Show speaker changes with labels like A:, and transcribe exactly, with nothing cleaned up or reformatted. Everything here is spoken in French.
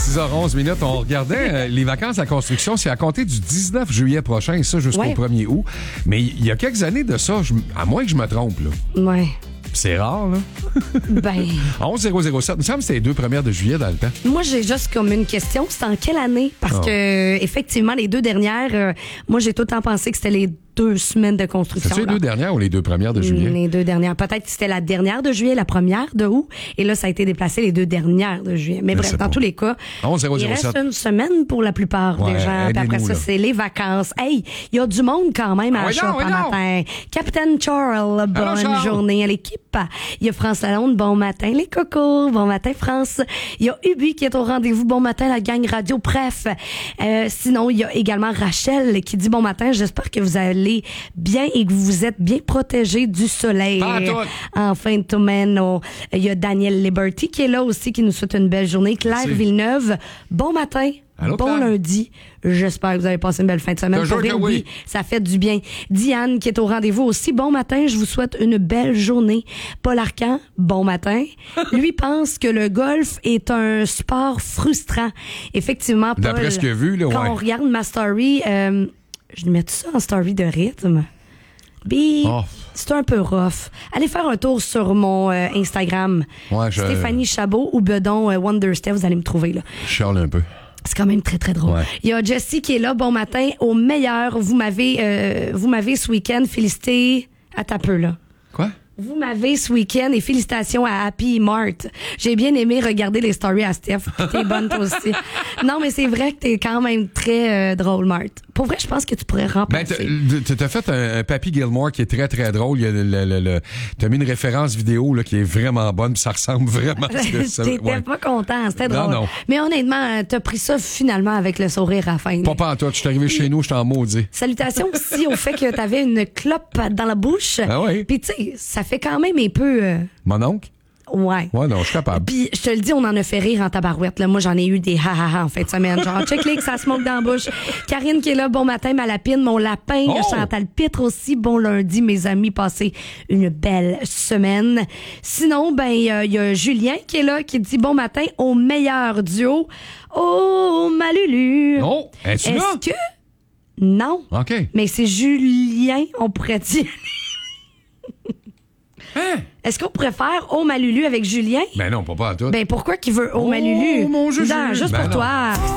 A: six heures onze minutes, on regardait euh, les vacances à construction. C'est à compter du dix-neuf juillet prochain, et ça jusqu'au
B: ouais.
A: premier août. Mais il y a quelques années de ça, je, à moins que je me trompe, là.
B: Ouais.
A: C'est rare, là.
B: Ben.
A: onze zéro zéro sept. Il me semble que c'était les deux premières de juillet dans le temps.
B: Moi, j'ai juste comme une question. C'est en quelle année? Parce
A: oh.
B: que, effectivement, les deux dernières, euh, moi, j'ai tout le temps pensé que c'était les deux semaines de construction.
A: C'est-tu les deux dernières ou les deux premières de juillet?
B: Les deux dernières. Peut-être que c'était la dernière de juillet, la première de août. Et là, ça a été déplacé les deux dernières de juillet. Mais
A: je
B: bref, dans
A: pas.
B: tous les cas,
A: onze zéro
B: il
A: zéro sept.
B: reste une semaine pour la plupart
A: ouais,
B: des gens. Puis après ça,
A: là.
B: c'est les vacances. Hey, il y a du monde quand même à
A: ah,
B: la
A: oui,
B: shop
A: non, oui,
B: en
A: non.
B: matin. Capitaine Charles, bonne
A: Allô, Charles.
B: journée à l'équipe. Il y a France Lalonde, bon matin les cocos, bon matin France. Il y a Ubi qui est au rendez-vous, bon matin la gang radio, bref. Euh, sinon, il y a également Rachel qui dit bon matin, j'espère que vous allez bien et que vous êtes bien protégés du soleil. En fin de semaine, oh, il y a Daniel Liberty qui est là aussi, qui nous souhaite une belle journée. Claire
A: Merci.
B: Villeneuve, bon matin.
A: Allô,
B: bon
A: Claire?
B: lundi. J'espère que vous avez passé une belle fin de semaine.
A: Toujours
B: Pour
A: que
B: vrai,
A: oui.
B: ça fait du bien. Diane qui est au rendez-vous aussi. Bon matin, je vous souhaite une belle journée. Paul Arcan, bon matin. Lui pense que le golf est un sport frustrant. Effectivement, Paul.
A: D'après ce qu'il a vu, là,
B: quand
A: ouais.
B: on regarde ma story, euh, je vais mettre ça en story de rythme. Bi,
A: Oh.
B: c'est un peu rough. Allez faire un tour sur mon euh, Instagram.
A: Ouais, je-
B: Stéphanie Chabot ou Bedon euh, Wonderstep, vous allez me trouver là.
A: Je charle un peu.
B: C'est quand même très, très drôle.
A: Ouais.
B: Il y a Jessie qui est là. Bon matin. Au meilleur, vous m'avez euh, vous m'avez ce week-end félicité à ta peu, là.
A: Quoi?
B: Vous m'avez ce week-end et félicitations à Happy Mart. J'ai bien aimé regarder les stories à Steph. Puis t'es bonne toi aussi. Non, mais c'est vrai que t'es quand même très euh, drôle, Mart. Pour vrai, je pense que tu pourrais
A: Ben,
B: remplacer.
A: t'as, t'as fait un, un Papy Gilmore qui est très, très drôle. Il y a le, le, le, le- t'as mis une référence vidéo là, qui est vraiment bonne, puis ça ressemble vraiment à ce que ça...
B: T'étais
A: ouais.
B: pas content, c'était
A: Non,
B: drôle.
A: non.
B: Mais honnêtement, euh, t'as pris ça finalement avec le sourire à la fin.
A: Pas pas en toi. Je suis arrivé chez nous, j'étais en maudit.
B: Salutations aussi au fait que t'avais une clope dans la bouche.
A: Ah oui?
B: Puis tu sais, ça fait quand même un peu... euh,
A: Mon oncle?
B: ouais.
A: Ouais, non, je suis capable.
B: Puis je te le dis, on en a fait rire en tabarouette. Là. Moi, j'en ai eu des ha-ha-ha en fin de semaine. Genre, check-les que ça smoke dans la bouche. Karine qui est là, bon matin, ma lapine, mon lapin.
A: Oh!
B: Chantal Pitre aussi, bon lundi, mes amis, passez une belle semaine. Sinon, ben, il y, a- y a Julien qui est là, qui dit bon matin au meilleur duo. Oh, Malulu.
A: Oh, es-tu là?
B: Est-ce que... Non.
A: OK.
B: Mais c'est Julien, on pourrait dire.
A: Hein?
B: Est-ce qu'on pourrait faire Oh Malulu avec Julien?
A: Ben non, pas pas en tout.
B: Ben pourquoi qu'il veut Oh,
A: Oh,
B: Malulu?
A: mon Juju.
B: Non, juste
A: Ben
B: pour
A: non.
B: toi.